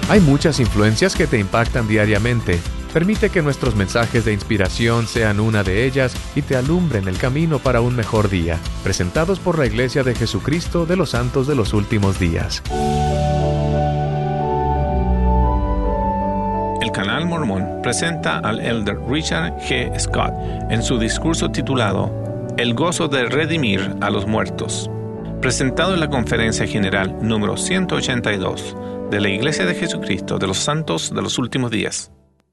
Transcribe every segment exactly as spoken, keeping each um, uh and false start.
Hay muchas influencias que te impactan diariamente. Permite que nuestros mensajes de inspiración sean una de ellas y te alumbren el camino para un mejor día. Presentados por la Iglesia de Jesucristo de los Santos de los Últimos Días. El Canal Mormón presenta al elder Richard G. Scott en su discurso titulado El gozo de redimir a los muertos, presentado en la Conferencia General número ciento ochenta y dos de la Iglesia de Jesucristo de los Santos de los Últimos Días.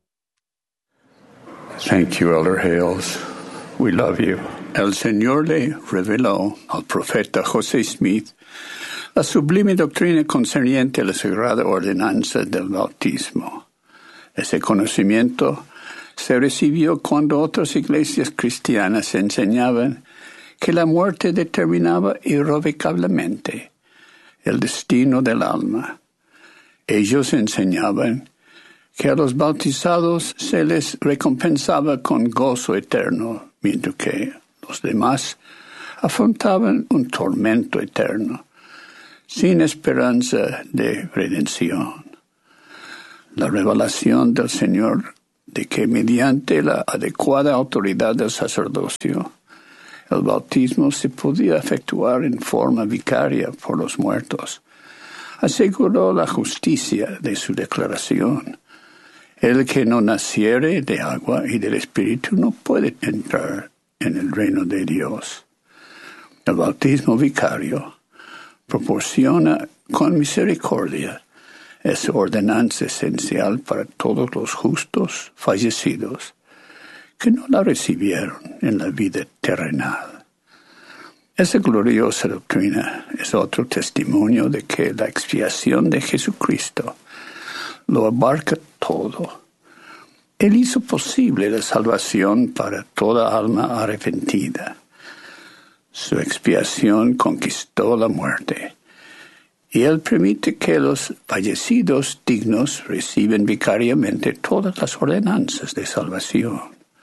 Thank you, Elder Hales. We love you. El Señor le reveló al profeta José Smith la sublime doctrina concerniente a la sagrada ordenanza del bautismo. Ese conocimiento se recibió cuando otras iglesias cristianas enseñaban que la muerte determinaba irrevocablemente el destino del alma. Ellos enseñaban que a los bautizados se les recompensaba con gozo eterno, mientras que los demás afrontaban un tormento eterno, sin esperanza de redención. La revelación del Señor de que mediante la adecuada autoridad del sacerdocio, el bautismo se podía efectuar en forma vicaria por los muertos, aseguró la justicia de su declaración. El que no naciere de agua y del Espíritu no puede entrar en el reino de Dios. El bautismo vicario proporciona con misericordia esa ordenanza esencial para todos los justos fallecidos que no la recibieron en la vida terrenal. Esa gloriosa doctrina es otro testimonio de que la expiación de Jesucristo lo abarca todo. Él hizo posible la salvación para toda alma arrepentida. Su expiación conquistó la muerte, y Él permite que los fallecidos dignos reciban vicariamente todas las ordenanzas de salvación.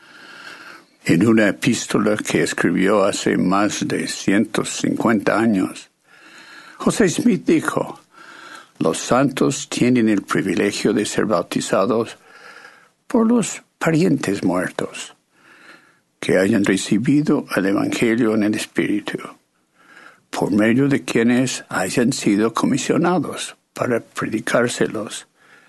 En una epístola que escribió hace más de ciento cincuenta años, José Smith dijo: los santos tienen el privilegio de ser bautizados por los parientes muertos que hayan recibido el Evangelio en el Espíritu, por medio de quienes hayan sido comisionados para predicárselos.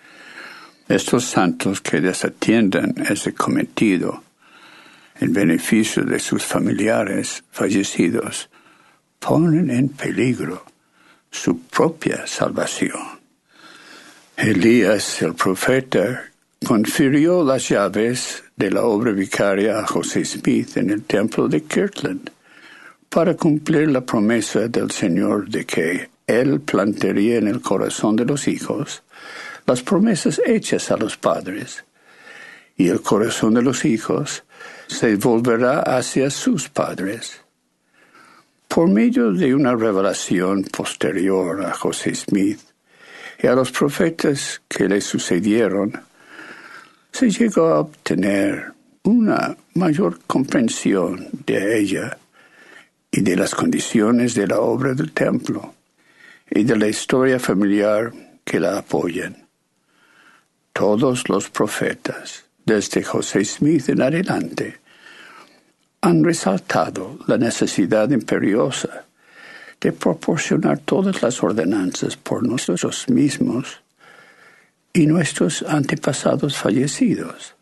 Estos santos que desatiendan ese cometido en beneficio de sus familiares fallecidos ponen en peligro su propia salvación. Elías, el profeta, confirió las llaves de la obra vicaria a José Smith en el templo de Kirtland para cumplir la promesa del Señor de que Él plantaría en el corazón de los hijos las promesas hechas a los padres, y el corazón de los hijos se volverá hacia sus padres. Por medio de una revelación posterior a José Smith y a los profetas que le sucedieron, se llegó a obtener una mayor comprensión de ella y de las condiciones de la obra del templo y de la historia familiar que la apoyan. Todos los profetas, desde José Smith en adelante, han resaltado la necesidad imperiosa de proporcionar todas las ordenanzas por nosotros mismos y nuestros antepasados fallecidos.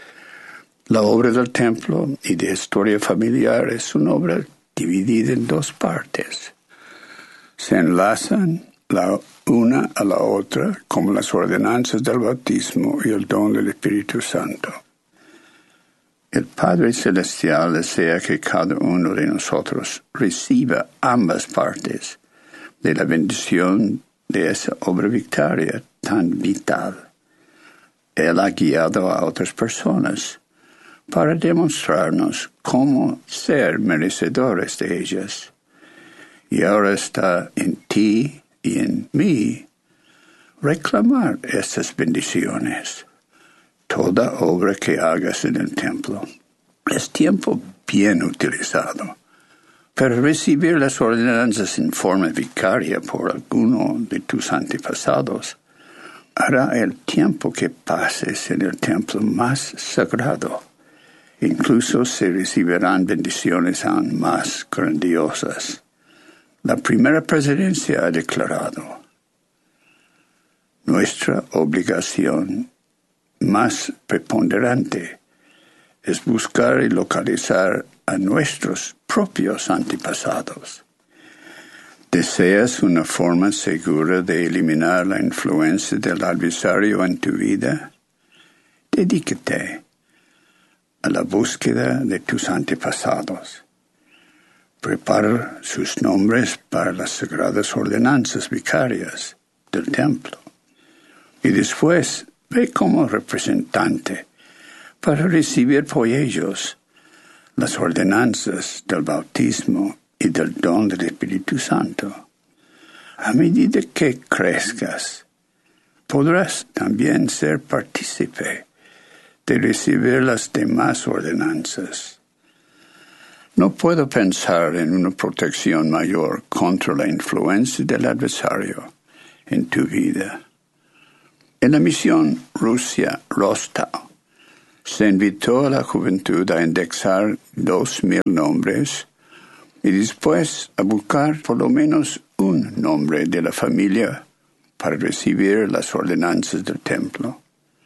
La obra del templo y de historia familiar es una obra dividida en dos partes. Se enlazan la una a la otra como las ordenanzas del bautismo y el don del Espíritu Santo. El Padre Celestial desea que cada uno de nosotros reciba ambas partes de la bendición de esa obra vicaria tan vital. Él ha guiado a otras personas para demostrarnos cómo ser merecedores de ellas. Y ahora está en ti y en mí reclamar estas bendiciones. Toda obra que hagas en el templo es tiempo bien utilizado para recibir las ordenanzas en forma vicaria por alguno de tus antepasados. hará el tiempo que pases en el templo más sagrado. Incluso se recibirán bendiciones aún más grandiosas. La primera presidencia ha declarado: nuestra obligación más preponderante es buscar y localizar a nuestros propios antepasados. ¿Deseas una forma segura de eliminar la influencia del adversario en tu vida? Dedícate a la búsqueda de tus antepasados. Prepara sus nombres para las sagradas ordenanzas vicarias del templo. Y después ve como representante para recibir por ellos las ordenanzas del bautismo y del don del Espíritu Santo. A medida que crezcas, podrás también ser partícipe de recibir las demás ordenanzas. No puedo pensar en una protección mayor contra la influencia del adversario en tu vida. En la misión Rusia-Rostov se invitó a la juventud a indexar dos mil nombres y después a buscar por lo menos un nombre de la familia para recibir las ordenanzas del templo.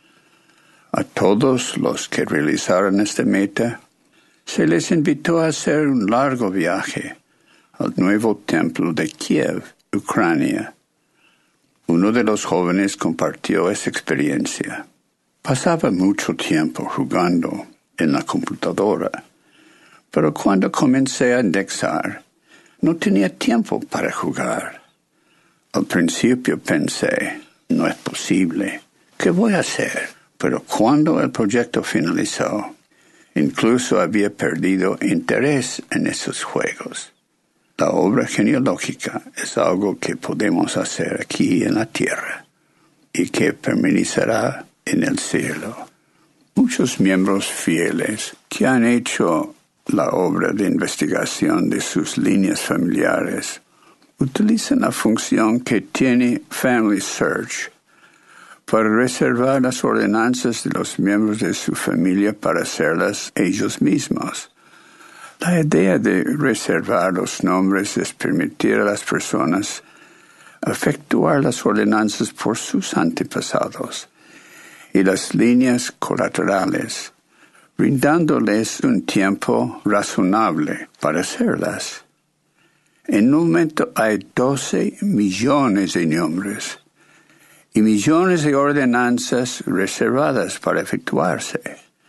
A todos los que realizaron esta meta se les invitó a hacer un largo viaje al nuevo templo de Kiev, Ucrania. Uno de los jóvenes compartió esa experiencia. Pasaba mucho tiempo jugando en la computadora, pero cuando comencé a indexar, no tenía tiempo para jugar. Al principio pensé, no es posible, ¿qué voy a hacer? Pero cuando el proyecto finalizó, incluso había perdido interés en esos juegos. La obra genealógica es algo que podemos hacer aquí en la tierra y que permanecerá en el cielo. Muchos miembros fieles que han hecho la obra de investigación de sus líneas familiares utilizan la función que tiene Family Search para reservar las ordenanzas de los miembros de su familia para hacerlas ellos mismos. La idea de reservar los nombres es permitir a las personas efectuar las ordenanzas por sus antepasados y las líneas colaterales, brindándoles un tiempo razonable para hacerlas. En el momento hay doce millones de nombres y millones de ordenanzas reservadas para efectuarse.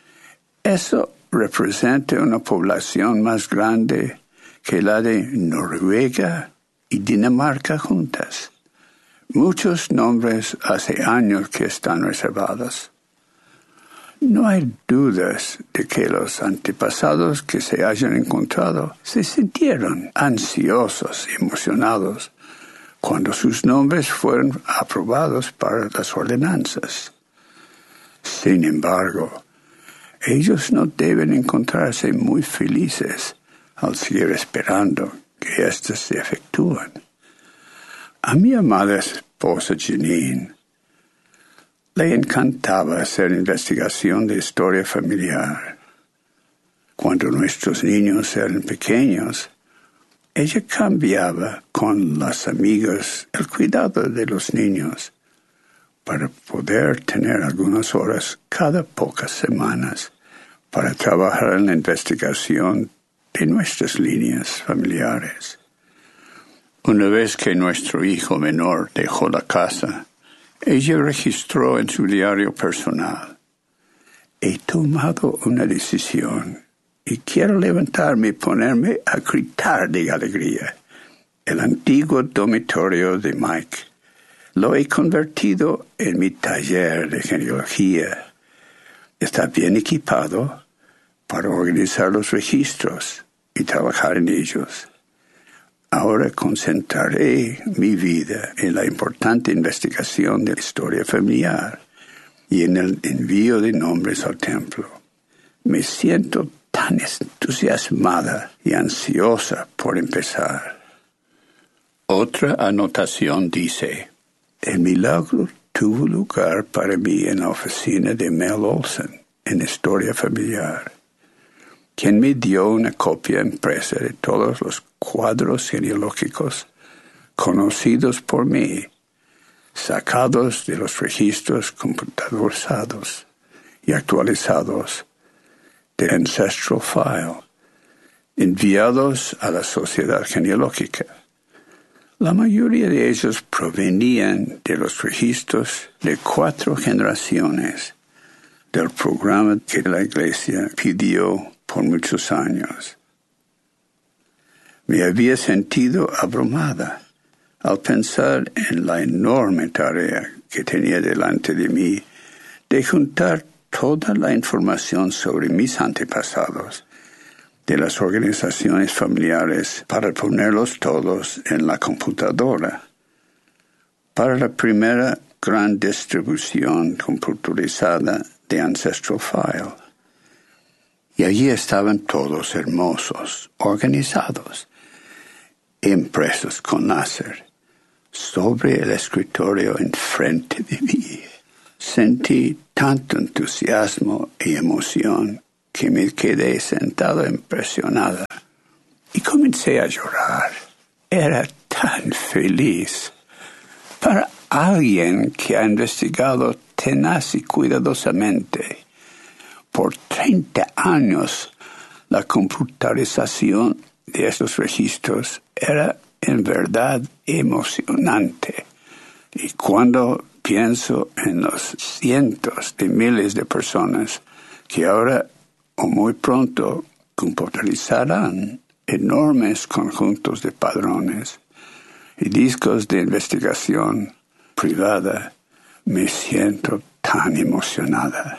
Eso representa una población más grande que la de Noruega y Dinamarca juntas. Muchos nombres hace años que están reservados. No hay dudas de que los antepasados que se hayan encontrado se sintieron ansiosos y emocionados cuando sus nombres fueron aprobados para las ordenanzas. Sin embargo, ellos no deben encontrarse muy felices al seguir esperando que éstas se efectúen. A mi amada esposa Janine le encantaba hacer investigación de historia familiar. Cuando nuestros niños eran pequeños, ella cambiaba con las amigas el cuidado de los niños para poder tener algunas horas cada pocas semanas para trabajar en la investigación de nuestras líneas familiares. Una vez que nuestro hijo menor dejó la casa, ella registró en su diario personal: he tomado una decisión y quiero levantarme y ponerme a gritar de alegría. El antiguo dormitorio de Mike lo he convertido en mi taller de genealogía. Está bien equipado para organizar los registros y trabajar en ellos. Ahora concentraré mi vida en la importante investigación de la historia familiar y en el envío de nombres al templo. Me siento tan entusiasmada y ansiosa por empezar. Otra anotación dice: el milagro tuvo lugar para mí en la oficina de Mel Olson, en Historia Familiar, quien me dio una copia impresa de todos los cuadros genealógicos conocidos por mí, sacados de los registros computadorizados y actualizados de Ancestral File, enviados a la Sociedad Genealógica. La mayoría de ellos provenían de los registros de cuatro generaciones del programa que la Iglesia pidió por muchos años. Me había sentido abrumada al pensar en la enorme tarea que tenía delante de mí de juntar toda la información sobre mis antepasados de las organizaciones familiares para ponerlos todos en la computadora. Para la primera gran distribución computarizada de Ancestral File. Y allí estaban todos hermosos, organizados, impresos con láser, sobre el escritorio enfrente de mí. Sentí tanto entusiasmo y emoción que me quedé sentado impresionada y comencé a llorar. Era tan feliz. Para alguien que ha investigado tenaz y cuidadosamente por treinta años la computarización de estos registros, era en verdad emocionante. Y cuando pienso en los cientos de miles de personas que ahora o muy pronto computarizarán enormes conjuntos de padrones y discos de investigación privada, me siento tan emocionada.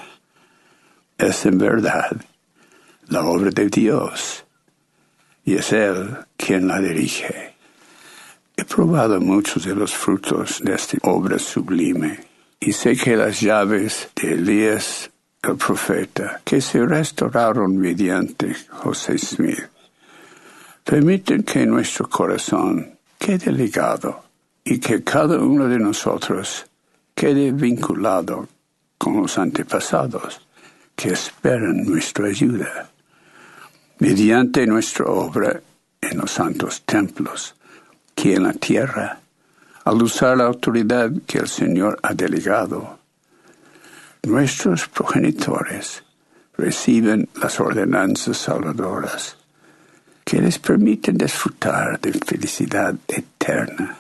Es en verdad la obra de Dios y es Él quien la dirige. He probado muchos de los frutos de esta obra sublime y sé que las llaves de Elías el profeta, que se restauraron mediante José Smith, permiten que nuestro corazón quede ligado y que cada uno de nosotros quede vinculado con los antepasados que esperan nuestra ayuda. Mediante nuestra obra en los santos templos, que en la tierra, al usar la autoridad que el Señor ha delegado, nuestros progenitores reciben las ordenanzas salvadoras que les permiten disfrutar de felicidad eterna.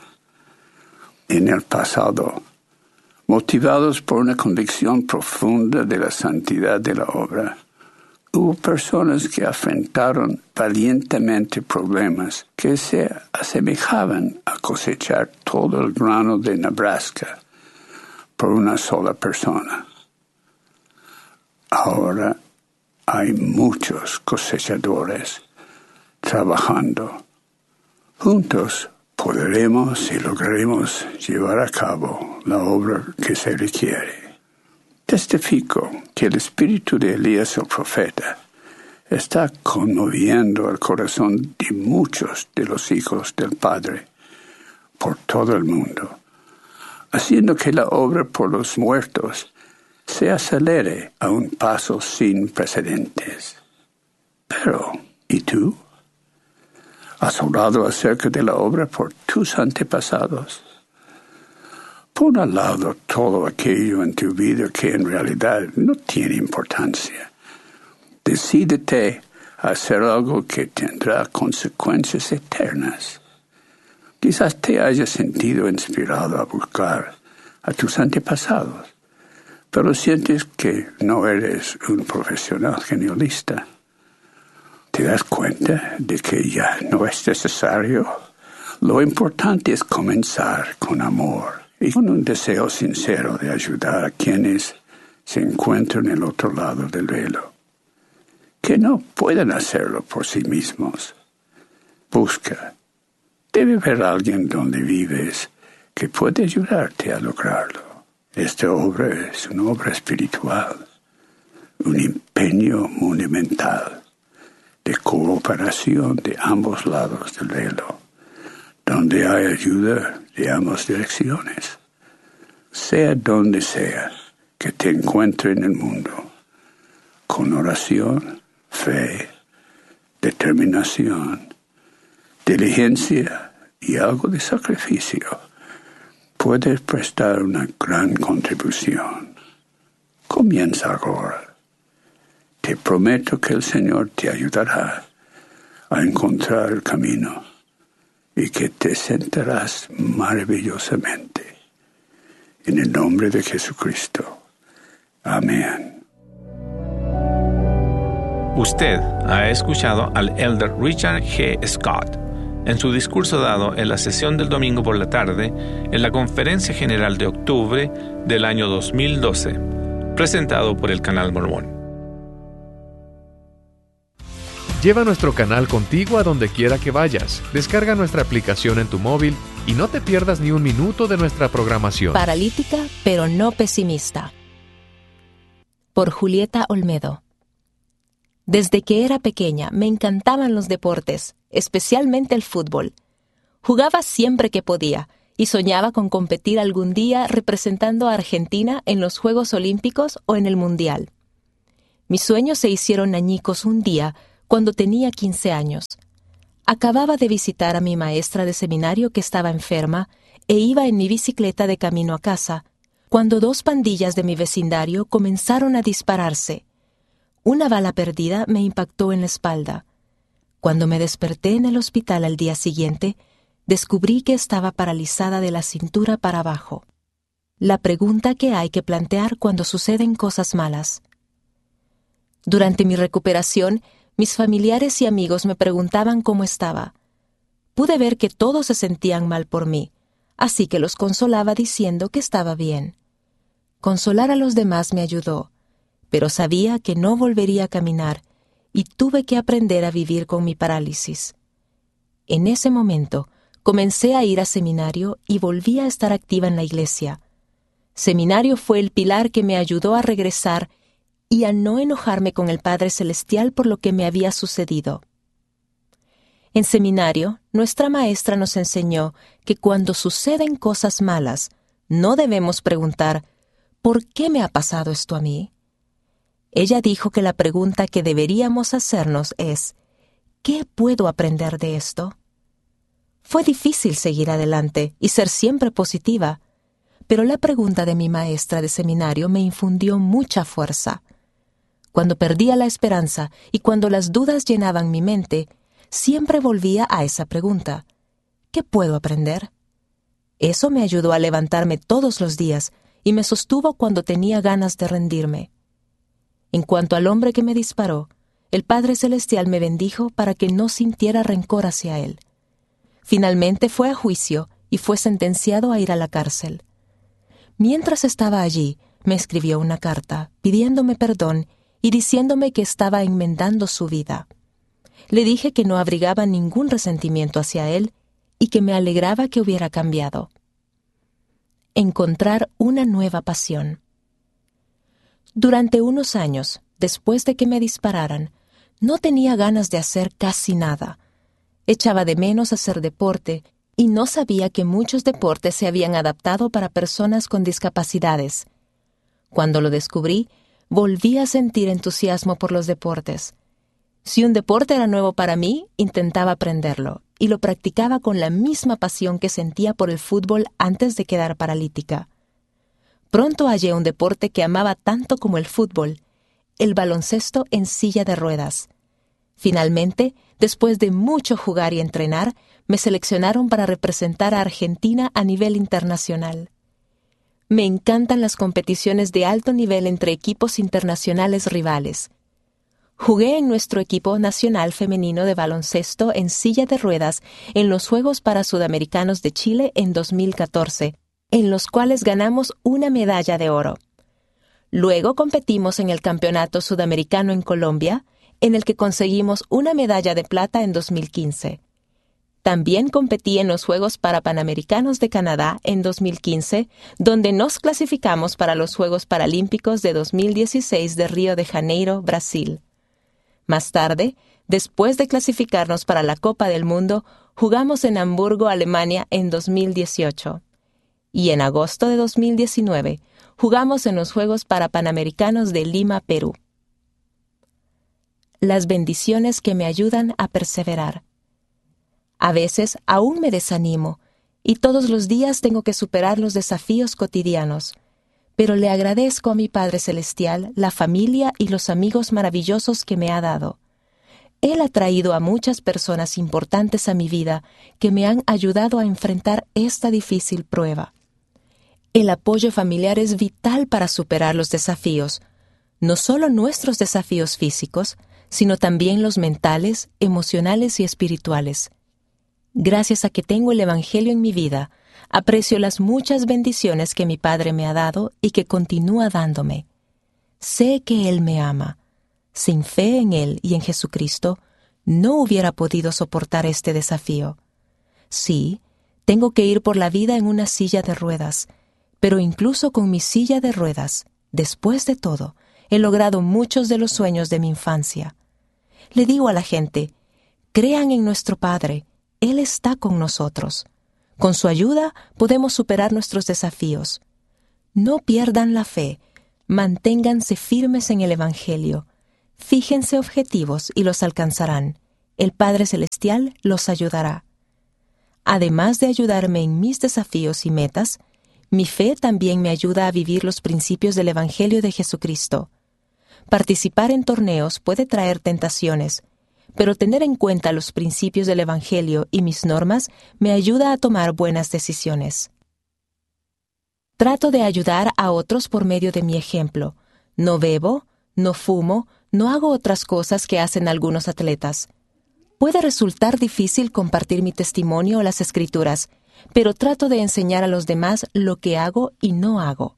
En el pasado, motivados por una convicción profunda de la santidad de la obra, hubo personas que afrontaron valientemente problemas que se asemejaban a cosechar todo el grano de Nebraska por una sola persona. Ahora hay muchos cosechadores trabajando. Juntos podremos y lograremos llevar a cabo la obra que se requiere. Testifico que el espíritu de Elías el profeta está conmoviendo el corazón de muchos de los hijos del Padre por todo el mundo, haciendo que la obra por los muertos se acelere a un paso sin precedentes. Pero, ¿y tú? ¿Has hablado acerca de la obra por tus antepasados? Pon al lado todo aquello en tu vida que en realidad no tiene importancia. Decídete a hacer algo que tendrá consecuencias eternas. Quizás te hayas sentido inspirado a buscar a tus antepasados, pero sientes que no eres un profesional genealogista. ¿Te das cuenta de que ya no es necesario? Lo importante es comenzar con amor y con un deseo sincero de ayudar a quienes se encuentran en el otro lado del velo, que no pueden hacerlo por sí mismos. Busca. Debe haber alguien donde vives que puede ayudarte a lograrlo. Esta obra es una obra espiritual, un empeño monumental de cooperación de ambos lados del velo, donde hay ayuda de ambas direcciones. sea donde sea que te encuentres en el mundo, con oración, fe, determinación, diligencia y algo de sacrificio, puedes prestar una gran contribución. Comienza ahora. Te prometo que el Señor te ayudará a encontrar el camino y que te sentirás maravillosamente. En el nombre de Jesucristo. Amén. Usted ha escuchado al Elder Richard G. Scott en su discurso dado en la sesión del domingo por la tarde en la Conferencia General de octubre del año dos mil doce, presentado por el Canal Mormón. Lleva nuestro canal contigo a donde quiera que vayas. Descarga nuestra aplicación en tu móvil y no te pierdas ni un minuto de nuestra programación. Paralítica, pero no pesimista. Por Julieta Olmedo. Desde que era pequeña me encantaban los deportes, especialmente el fútbol. Jugaba siempre que podía y soñaba con competir algún día representando a Argentina en los Juegos Olímpicos o en el Mundial. Mis sueños se hicieron añicos un día cuando tenía quince años. Acababa de visitar a mi maestra de seminario que estaba enferma e iba en mi bicicleta de camino a casa, cuando dos pandillas de mi vecindario comenzaron a dispararse. Una bala perdida me impactó en la espalda. Cuando me desperté en el hospital al día siguiente, descubrí que estaba paralizada de la cintura para abajo. La pregunta que hay que plantear cuando suceden cosas malas. Durante mi recuperación, mis familiares y amigos me preguntaban cómo estaba. Pude ver que todos se sentían mal por mí, así que los consolaba diciendo que estaba bien. Consolar a los demás me ayudó, pero sabía que no volvería a caminar y tuve que aprender a vivir con mi parálisis. En ese momento, comencé a ir a seminario y volví a estar activa en la iglesia. Seminario fue el pilar que me ayudó a regresar y a no enojarme con el Padre Celestial por lo que me había sucedido. En seminario, nuestra maestra nos enseñó que cuando suceden cosas malas, no debemos preguntar, ¿por qué me ha pasado esto a mí? Ella dijo que la pregunta que deberíamos hacernos es, ¿qué puedo aprender de esto? Fue difícil seguir adelante y ser siempre positiva, pero la pregunta de mi maestra de seminario me infundió mucha fuerza. Cuando perdía la esperanza y cuando las dudas llenaban mi mente, siempre volvía a esa pregunta. ¿Qué puedo aprender? Eso me ayudó a levantarme todos los días y me sostuvo cuando tenía ganas de rendirme. En cuanto al hombre que me disparó, el Padre Celestial me bendijo para que no sintiera rencor hacia él. Finalmente fue a juicio y fue sentenciado a ir a la cárcel. Mientras estaba allí, me escribió una carta pidiéndome perdón y diciéndome que estaba enmendando su vida. Le dije que no abrigaba ningún resentimiento hacia él y que me alegraba que hubiera cambiado. Encontrar una nueva pasión. Durante unos años, después de que me dispararan, no tenía ganas de hacer casi nada. Echaba de menos hacer deporte y no sabía que muchos deportes se habían adaptado para personas con discapacidades. Cuando lo descubrí, volví a sentir entusiasmo por los deportes. Si un deporte era nuevo para mí, intentaba aprenderlo y lo practicaba con la misma pasión que sentía por el fútbol antes de quedar paralítica. Pronto hallé un deporte que amaba tanto como el fútbol, el baloncesto en silla de ruedas. Finalmente, después de mucho jugar y entrenar, me seleccionaron para representar a Argentina a nivel internacional. Me encantan las competiciones de alto nivel entre equipos internacionales rivales. Jugué en nuestro equipo nacional femenino de baloncesto en silla de ruedas en los Juegos para Sudamericanos de Chile en dos mil catorce, en los cuales ganamos una medalla de oro. Luego competimos en el Campeonato Sudamericano en Colombia, en el que conseguimos una medalla de plata en dos mil quince. También competí en los Juegos Parapanamericanos de Canadá en dos mil quince, donde nos clasificamos para los Juegos Paralímpicos de dos mil dieciséis de Río de Janeiro, Brasil. Más tarde, después de clasificarnos para la Copa del Mundo, jugamos en Hamburgo, Alemania, en dos mil dieciocho. y en agosto de dos mil diecinueve jugamos en los Juegos Parapanamericanos de Lima, Perú. Las bendiciones que me ayudan a perseverar. A veces aún me desanimo y todos los días tengo que superar los desafíos cotidianos, pero le agradezco a mi Padre Celestial la familia y los amigos maravillosos que me ha dado. Él ha traído a muchas personas importantes a mi vida que me han ayudado a enfrentar esta difícil prueba. El apoyo familiar es vital para superar los desafíos, no solo nuestros desafíos físicos, sino también los mentales, emocionales y espirituales. Gracias a que tengo el Evangelio en mi vida, aprecio las muchas bendiciones que mi Padre me ha dado y que continúa dándome. Sé que Él me ama. Sin fe en Él y en Jesucristo, no hubiera podido soportar este desafío. Sí, tengo que ir por la vida en una silla de ruedas, pero incluso con mi silla de ruedas, después de todo, he logrado muchos de los sueños de mi infancia. Le digo a la gente, crean en nuestro Padre, Él está con nosotros. Con su ayuda podemos superar nuestros desafíos. No pierdan la fe, manténganse firmes en el Evangelio. Fíjense objetivos y los alcanzarán. El Padre Celestial los ayudará. Además de ayudarme en mis desafíos y metas, mi fe también me ayuda a vivir los principios del Evangelio de Jesucristo. Participar en torneos puede traer tentaciones, pero tener en cuenta los principios del Evangelio y mis normas me ayuda a tomar buenas decisiones. Trato de ayudar a otros por medio de mi ejemplo. No bebo, no fumo, no hago otras cosas que hacen algunos atletas. Puede resultar difícil compartir mi testimonio o las Escrituras, pero trato de enseñar a los demás lo que hago y no hago.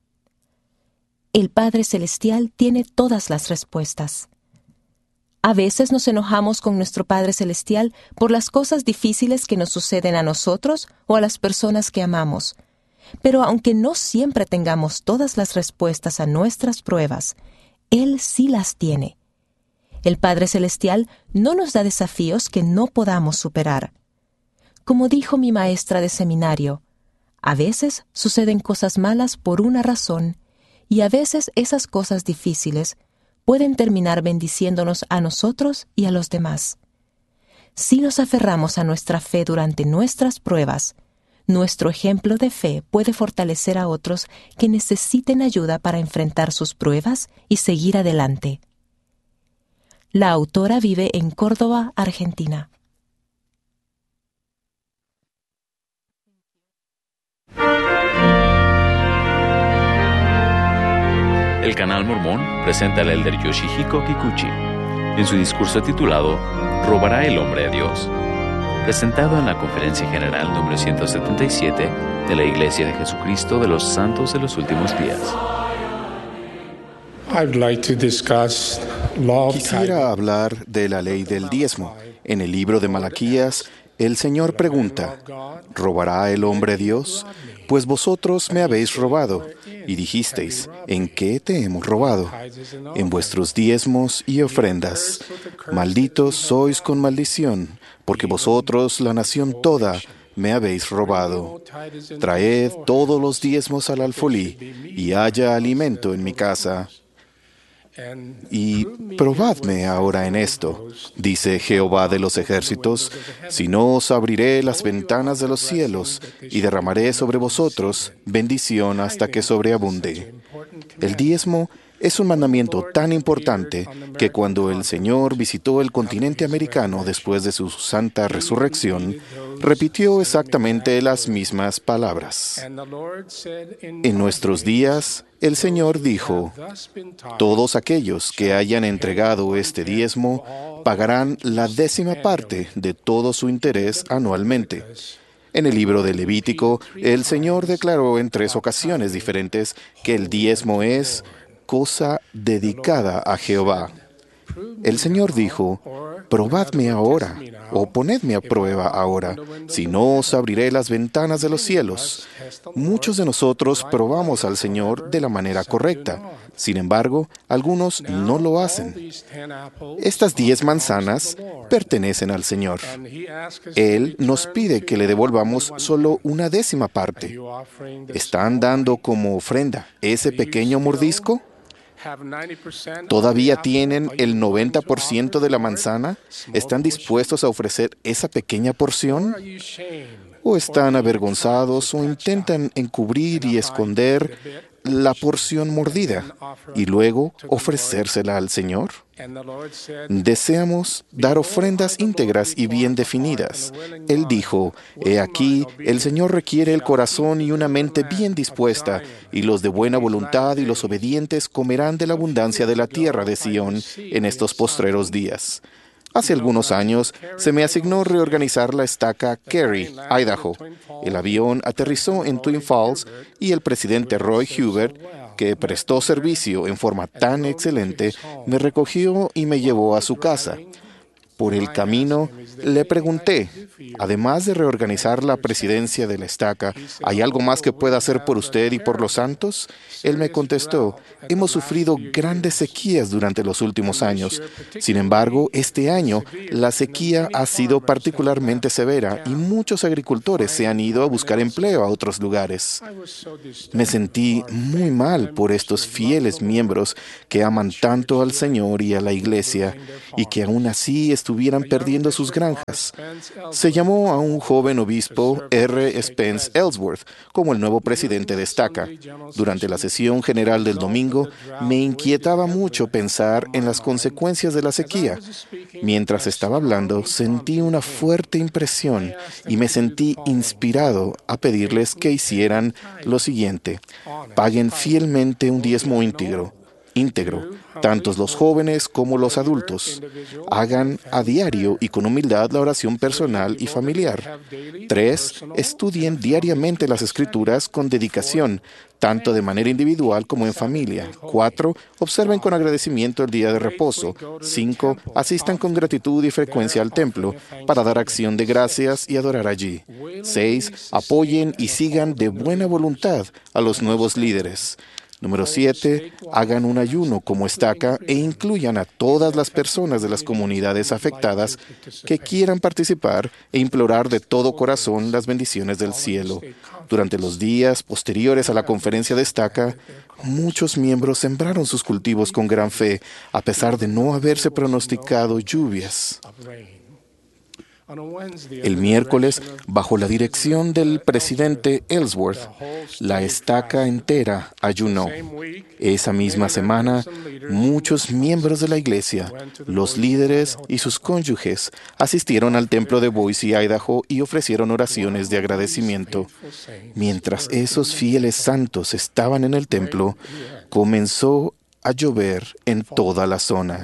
El Padre Celestial tiene todas las respuestas. A veces nos enojamos con nuestro Padre Celestial por las cosas difíciles que nos suceden a nosotros o a las personas que amamos. Pero aunque no siempre tengamos todas las respuestas a nuestras pruebas, Él sí las tiene. El Padre Celestial no nos da desafíos que no podamos superar. Como dijo mi maestra de seminario, a veces suceden cosas malas por una razón y a veces esas cosas difíciles pueden terminar bendiciéndonos a nosotros y a los demás. Si nos aferramos a nuestra fe durante nuestras pruebas, nuestro ejemplo de fe puede fortalecer a otros que necesiten ayuda para enfrentar sus pruebas y seguir adelante. La autora vive en Córdoba, Argentina. El canal Mormón presenta al elder Yoshihiko Kikuchi en su discurso titulado ¿Robará el hombre a Dios?, presentado en la Conferencia General número ciento setenta y siete de la Iglesia de Jesucristo de los Santos de los Últimos Días. Quisiera hablar de la ley del diezmo. En el libro de Malaquías, el Señor pregunta, ¿robará el hombre a Dios? Pues vosotros me habéis robado. Y dijisteis, ¿en qué te hemos robado? En vuestros diezmos y ofrendas. Malditos sois con maldición, porque vosotros, la nación toda, me habéis robado. Traed todos los diezmos al alfolí, y haya alimento en mi casa. Y probadme ahora en esto, dice Jehová de los ejércitos, si no os abriré las ventanas de los cielos y derramaré sobre vosotros bendición hasta que sobreabunde. El diezmo es un mandamiento tan importante que cuando el Señor visitó el continente americano después de su santa resurrección, repitió exactamente las mismas palabras. En nuestros días, el Señor dijo, todos aquellos que hayan entregado este diezmo pagarán la décima parte de todo su interés anualmente. En el libro de Levítico, el Señor declaró en tres ocasiones diferentes que el diezmo es cosa dedicada a Jehová. El Señor dijo, probadme ahora, o ponedme a prueba ahora, si no os abriré las ventanas de los cielos. Muchos de nosotros probamos al Señor de la manera correcta. Sin embargo, algunos no lo hacen. Estas diez manzanas pertenecen al Señor. Él nos pide que le devolvamos solo una décima parte. ¿Están dando como ofrenda ese pequeño mordisco? ¿Todavía tienen el noventa por ciento de la manzana? ¿Están dispuestos a ofrecer esa pequeña porción? ¿O están avergonzados o intentan encubrir y esconder la porción mordida y luego ofrecérsela al Señor? Deseamos dar ofrendas íntegras y bien definidas. Él dijo, «He aquí, el Señor requiere el corazón y una mente bien dispuesta, y los de buena voluntad y los obedientes comerán de la abundancia de la tierra de Sión en estos postreros días». Hace algunos años se me asignó reorganizar la estaca Cary, Idaho. El avión aterrizó en Twin Falls y el presidente Roy Hubert, que prestó servicio en forma tan excelente, me recogió y me llevó a su casa. Por el camino, le pregunté, además de reorganizar la presidencia de la estaca, ¿hay algo más que pueda hacer por usted y por los santos? Él me contestó, hemos sufrido grandes sequías durante los últimos años. Sin embargo, este año, la sequía ha sido particularmente severa y muchos agricultores se han ido a buscar empleo a otros lugares. Me sentí muy mal por estos fieles miembros que aman tanto al Señor y a la iglesia y que aún así estuvieran perdiendo sus granjas. Se llamó a un joven obispo, R. Spence Ellsworth, como el nuevo presidente de estaca. Durante la sesión general del domingo, me inquietaba mucho pensar en las consecuencias de la sequía. Mientras estaba hablando, sentí una fuerte impresión y me sentí inspirado a pedirles que hicieran lo siguiente: paguen fielmente un diezmo íntegro. íntegro, tanto los jóvenes como los adultos. Hagan a diario y con humildad la oración personal y familiar. Tres, estudien diariamente las Escrituras con dedicación, tanto de manera individual como en familia. Cuatro, observen con agradecimiento el día de reposo. Cinco, asistan con gratitud y frecuencia al templo para dar acción de gracias y adorar allí. Seis, apoyen y sigan de buena voluntad a los nuevos líderes. Número siete, hagan un ayuno como estaca e incluyan a todas las personas de las comunidades afectadas que quieran participar e implorar de todo corazón las bendiciones del cielo. Durante los días posteriores a la conferencia de estaca, muchos miembros sembraron sus cultivos con gran fe, a pesar de no haberse pronosticado lluvias. El miércoles, bajo la dirección del presidente Ellsworth, la estaca entera ayunó. Esa misma semana, muchos miembros de la iglesia, los líderes y sus cónyuges asistieron al templo de Boise, Idaho, y ofrecieron oraciones de agradecimiento. Mientras esos fieles santos estaban en el templo, comenzó a llover en toda la zona.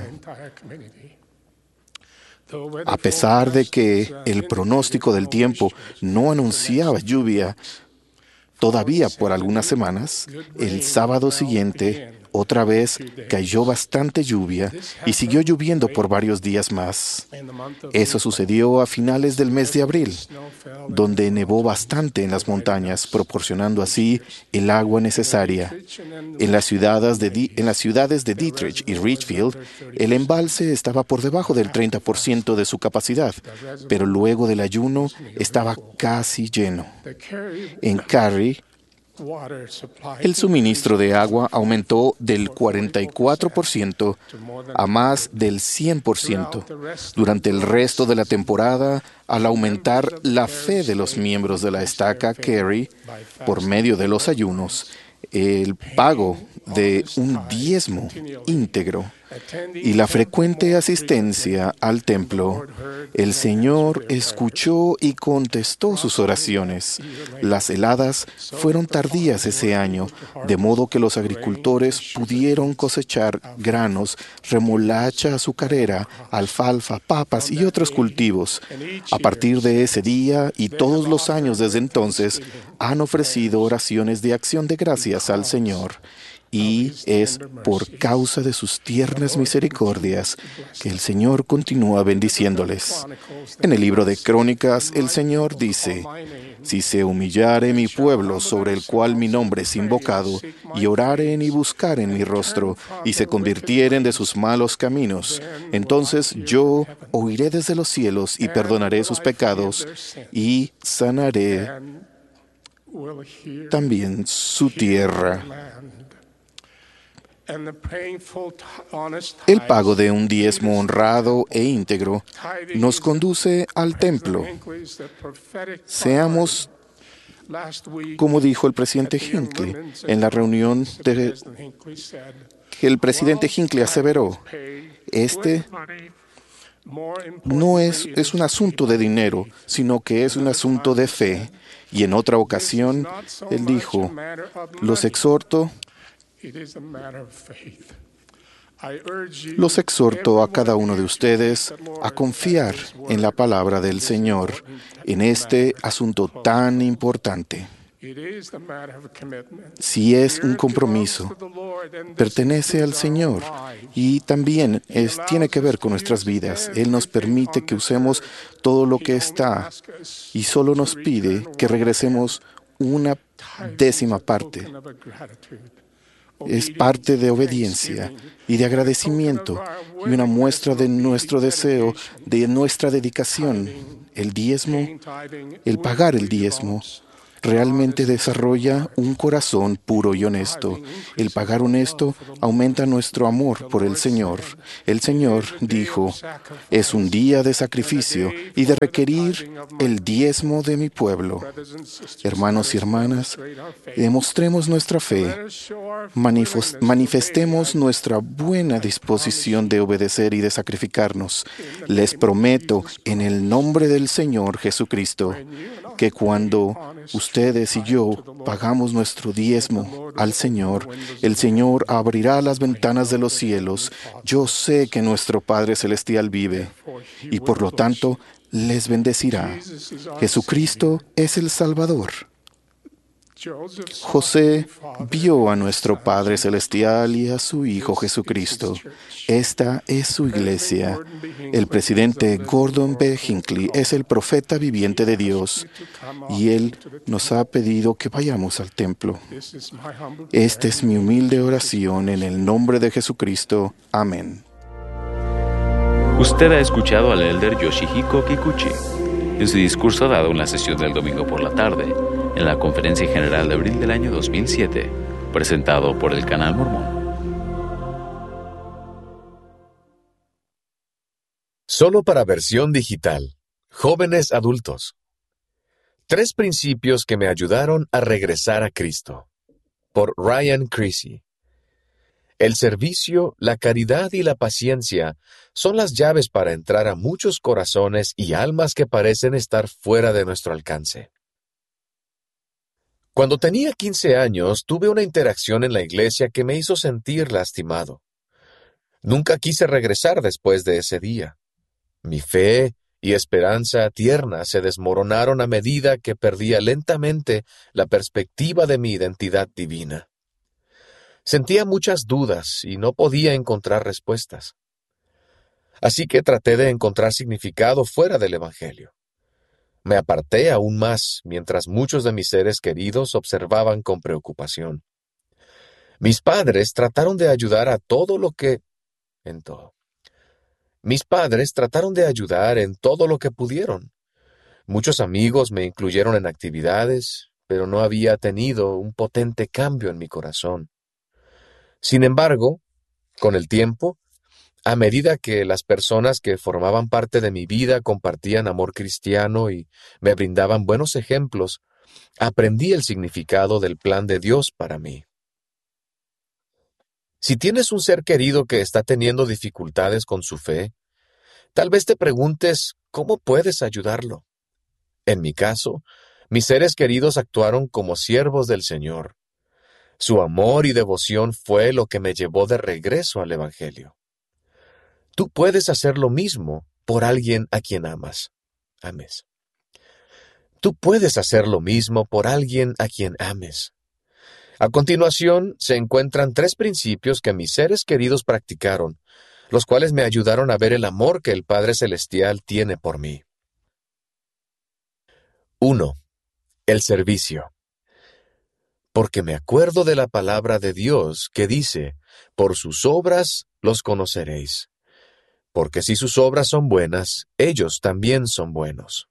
A pesar de que el pronóstico del tiempo no anunciaba lluvia todavía por algunas semanas, el sábado siguiente otra vez cayó bastante lluvia y siguió lloviendo por varios días más. Eso sucedió a finales del mes de abril, donde nevó bastante en las montañas, proporcionando así el agua necesaria. En las ciudades de, Di- en las ciudades de Dietrich y Richfield, el embalse estaba por debajo del treinta por ciento de su capacidad, pero luego del ayuno estaba casi lleno. En Cary, el suministro de agua aumentó del cuarenta y cuatro por ciento a más del cien por ciento. Durante el resto de la temporada, al aumentar la fe de los miembros de la estaca Cary por medio de los ayunos, el pago de un diezmo íntegro y la frecuente asistencia al templo, el Señor escuchó y contestó sus oraciones. Las heladas fueron tardías ese año, de modo que los agricultores pudieron cosechar granos, remolacha azucarera, alfalfa, papas y otros cultivos. A partir de ese día y todos los años desde entonces, han ofrecido oraciones de acción de gracias al Señor. Y es por causa de sus tiernas misericordias que el Señor continúa bendiciéndoles. En el libro de Crónicas, el Señor dice: si se humillare mi pueblo sobre el cual mi nombre es invocado, y oraren y buscaren mi rostro, y se convirtieren de sus malos caminos, entonces yo oiré desde los cielos y perdonaré sus pecados, y sanaré también su tierra. El pago de un diezmo honrado e íntegro nos conduce al templo. Seamos, como dijo el presidente Hinckley en la reunión de, que el presidente Hinckley aseveró, este no es, es un asunto de dinero, sino que es un asunto de fe. Y en otra ocasión, él dijo, los exhorto Los exhorto a cada uno de ustedes a confiar en la palabra del Señor en este asunto tan importante. Si es un compromiso, pertenece al Señor y también es, tiene que ver con nuestras vidas. Él nos permite que usemos todo lo que está y solo nos pide que regresemos una décima parte. Es parte de obediencia y de agradecimiento y una muestra de nuestro deseo, de nuestra dedicación. El diezmo, el pagar el diezmo, realmente desarrolla un corazón puro y honesto. El pagar honesto aumenta nuestro amor por el Señor. El Señor dijo, es un día de sacrificio y de requerir el diezmo de mi pueblo. Hermanos y hermanas, demostremos nuestra fe, manifestemos nuestra buena disposición de obedecer y de sacrificarnos. Les prometo, en el nombre del Señor Jesucristo, que cuando ustedes y yo pagamos nuestro diezmo al Señor, el Señor abrirá las ventanas de los cielos. Yo sé que nuestro Padre Celestial vive y por lo tanto les bendecirá. Jesucristo es el Salvador. José vio a nuestro Padre Celestial y a su Hijo Jesucristo. Esta es su iglesia. El presidente Gordon B. Hinckley es el profeta viviente de Dios y él nos ha pedido que vayamos al templo. Esta es mi humilde oración en el nombre de Jesucristo. Amén. Usted ha escuchado al elder Yoshihiko Kikuchi en su discurso dado en la sesión del domingo por la tarde, en la Conferencia General de abril del año dos mil siete, presentado por el Canal Mormón. Solo para versión digital. Jóvenes adultos. Tres principios que me ayudaron a regresar a Cristo. Por Ryan Creasy. El servicio, la caridad y la paciencia son las llaves para entrar a muchos corazones y almas que parecen estar fuera de nuestro alcance. Cuando tenía quince años, tuve una interacción en la iglesia que me hizo sentir lastimado. Nunca quise regresar después de ese día. Mi fe y esperanza tierna se desmoronaron a medida que perdía lentamente la perspectiva de mi identidad divina. Sentía muchas dudas y no podía encontrar respuestas. Así que traté de encontrar significado fuera del Evangelio. Me aparté aún más mientras muchos de mis seres queridos observaban con preocupación. Mis padres trataron de ayudar a todo lo que... en todo. Mis padres trataron de ayudar en todo lo que pudieron. Muchos amigos me incluyeron en actividades, pero no había tenido un potente cambio en mi corazón. Sin embargo, con el tiempo, a medida que las personas que formaban parte de mi vida compartían amor cristiano y me brindaban buenos ejemplos, aprendí el significado del plan de Dios para mí. Si tienes un ser querido que está teniendo dificultades con su fe, tal vez te preguntes cómo puedes ayudarlo. En mi caso, mis seres queridos actuaron como siervos del Señor. Su amor y devoción fue lo que me llevó de regreso al Evangelio. Tú puedes hacer lo mismo por alguien a quien amas. Ames. Tú puedes hacer lo mismo por alguien a quien ames. A continuación, se encuentran tres principios que mis seres queridos practicaron, los cuales me ayudaron a ver el amor que el Padre Celestial tiene por mí. uno. El servicio. Porque me acuerdo de la palabra de Dios que dice, por sus obras los conoceréis. Porque si sus obras son buenas, ellos también son buenos.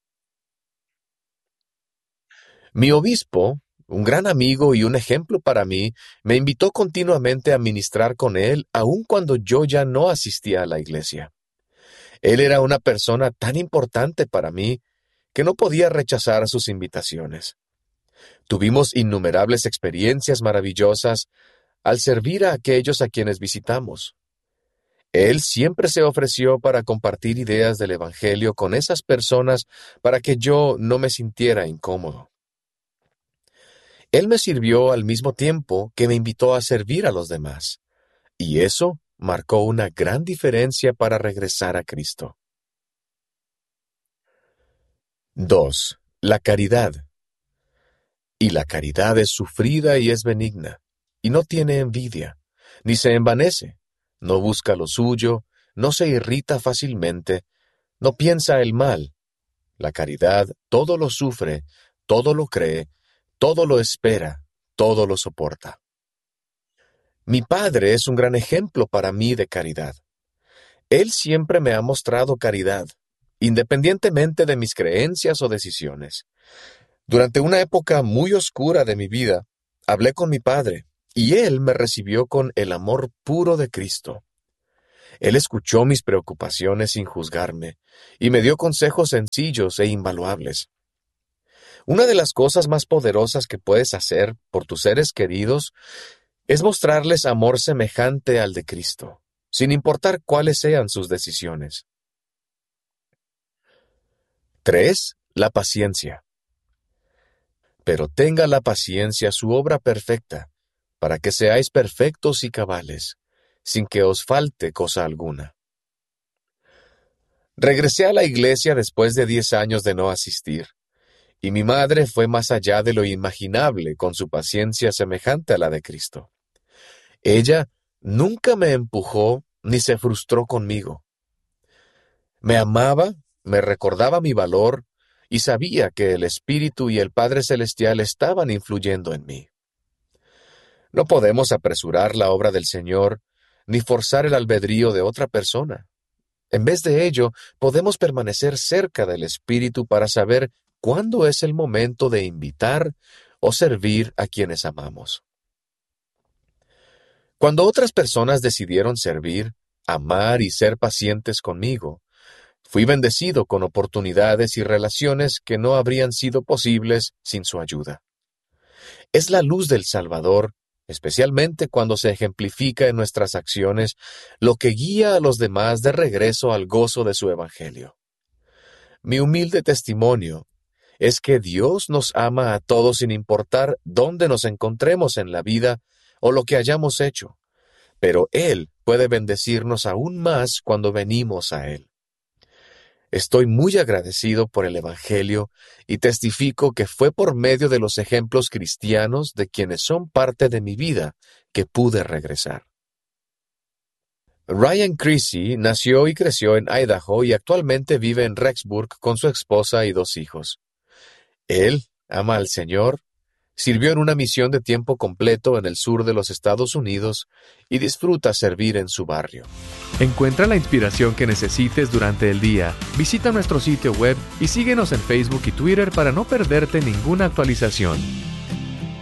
Mi obispo, un gran amigo y un ejemplo para mí, me invitó continuamente a ministrar con él, aun cuando yo ya no asistía a la iglesia. Él era una persona tan importante para mí que no podía rechazar sus invitaciones. Tuvimos innumerables experiencias maravillosas al servir a aquellos a quienes visitamos. Él siempre se ofreció para compartir ideas del Evangelio con esas personas para que yo no me sintiera incómodo. Él me sirvió al mismo tiempo que me invitó a servir a los demás, y eso marcó una gran diferencia para regresar a Cristo. dos. La caridad. Y la caridad es sufrida y es benigna, y no tiene envidia, ni se envanece, no busca lo suyo, no se irrita fácilmente, no piensa el mal. La caridad todo lo sufre, todo lo cree, todo lo espera, todo lo soporta. Mi padre es un gran ejemplo para mí de caridad. Él siempre me ha mostrado caridad, independientemente de mis creencias o decisiones. Durante una época muy oscura de mi vida, hablé con mi padre, y él me recibió con el amor puro de Cristo. Él escuchó mis preocupaciones sin juzgarme, y me dio consejos sencillos e invaluables. Una de las cosas más poderosas que puedes hacer por tus seres queridos es mostrarles amor semejante al de Cristo, sin importar cuáles sean sus decisiones. tres. La paciencia. Pero tenga la paciencia su obra perfecta, para que seáis perfectos y cabales, sin que os falte cosa alguna. Regresé a la iglesia después de diez años de no asistir, y mi madre fue más allá de lo imaginable con su paciencia semejante a la de Cristo. Ella nunca me empujó ni se frustró conmigo. Me amaba, me recordaba mi valor, y sabía que el Espíritu y el Padre Celestial estaban influyendo en mí. No podemos apresurar la obra del Señor, ni forzar el albedrío de otra persona. En vez de ello, podemos permanecer cerca del Espíritu para saber cuándo es el momento de invitar o servir a quienes amamos. Cuando otras personas decidieron servir, amar y ser pacientes conmigo, fui bendecido con oportunidades y relaciones que no habrían sido posibles sin su ayuda. Es la luz del Salvador, especialmente cuando se ejemplifica en nuestras acciones, lo que guía a los demás de regreso al gozo de su Evangelio. Mi humilde testimonio es que Dios nos ama a todos sin importar dónde nos encontremos en la vida o lo que hayamos hecho, pero Él puede bendecirnos aún más cuando venimos a Él. Estoy muy agradecido por el Evangelio y testifico que fue por medio de los ejemplos cristianos de quienes son parte de mi vida que pude regresar. Ryan Creasy nació y creció en Idaho y actualmente vive en Rexburg con su esposa y dos hijos. Él ama al Señor, sirvió en una misión de tiempo completo en el sur de los Estados Unidos y disfruta servir en su barrio. Encuentra la inspiración que necesites durante el día. Visita nuestro sitio web y síguenos en Facebook y Twitter para no perderte ninguna actualización.